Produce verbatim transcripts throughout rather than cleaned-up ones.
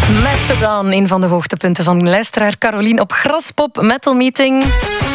Mastodon, een van de hoogtepunten van luisteraar Caroline op Graspop Metal Meeting.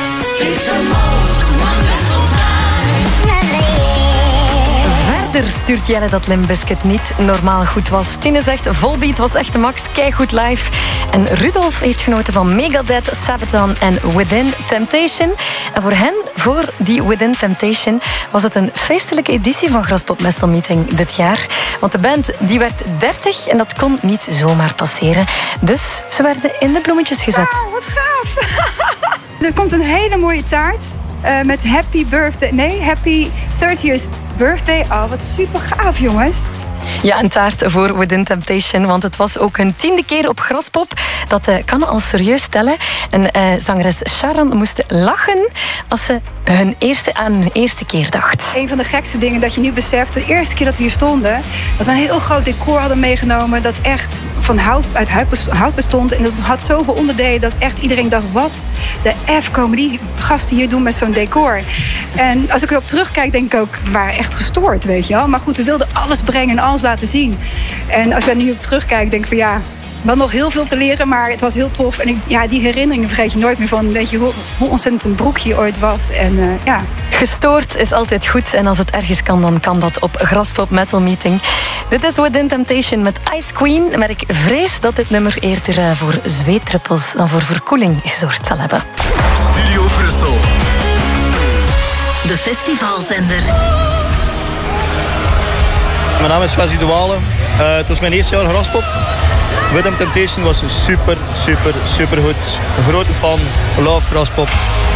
Verder stuurt Jelle dat Limp Bizkit niet normaal goed was. Tine zegt, Volbeat was echt de max, keigoed live. En Rudolf heeft genoten van Megadeth, Sabaton en Within Temptation. En voor hen, voor die Within Temptation, was het een feestelijke editie van Graspop Metal Meeting dit jaar. Want de band die werd dertig en dat kon niet zomaar passeren. Dus ze werden in de bloemetjes gezet. Wauw, wat gaaf! Er komt een hele mooie taart uh, met happy birthday. Nee, happy thirtieth birthday. Oh, wat super gaaf, jongens. Ja, een taart voor Within Temptation, want het was ook hun tiende keer op Graspop. Dat uh, kan al serieus tellen. En uh, zangeres Sharon moest lachen als ze hun eerste, aan hun eerste keer dacht. Een van de gekste dingen dat je nu beseft, de eerste keer dat we hier stonden, dat we een heel groot decor hadden meegenomen, dat echt van hout, uit hout bestond. En dat had zoveel onderdelen dat echt iedereen dacht, wat de F komen die gasten hier doen met zo'n decor. En als ik erop terugkijk, denk ik ook, we waren echt gestoord, weet je wel. Maar goed, we wilden alles brengen en alles laten zien. En als ik daar nu op terugkijk, denk ik van ja, wel nog heel veel te leren, maar het was heel tof. En ik, ja, die herinneringen vergeet je nooit meer van, weet je, hoe, hoe ontzettend een broekje ooit was. En uh, ja. Gestoord is altijd goed en als het ergens kan, dan kan dat op Graspop Metal Meeting. Dit is Within Temptation met Ice Queen, maar ik vrees dat dit nummer eerder uh, voor zweetdruppels dan voor verkoeling gezorgd zal hebben. Studio Brussel. De festivalzender. Mijn naam is Wesley de Walen. Uh, het was mijn eerste jaar Graspop. Within Temptation was super, super, super goed. Een grote fan. Love Graspop.